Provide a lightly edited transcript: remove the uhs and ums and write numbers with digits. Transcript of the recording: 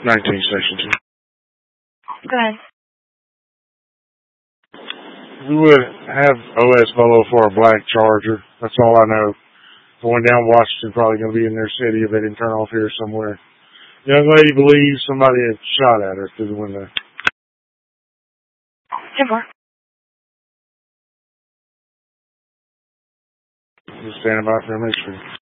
19 Section 2. Go ahead. We would have OS Volo for a black Charger. That's all I know. Going down Washington, probably going to be in their city if they didn't turn off here somewhere. Young lady believes somebody had shot at her through the window. 10-4. Just standing by for a mystery.